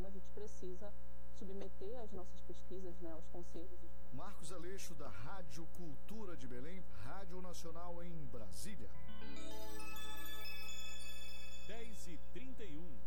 a gente precisa submeter as nossas pesquisas, né, aos conselhos. Marcos Aleixo, da Rádio Cultura de Belém, Rádio Nacional em Brasília. 10h31.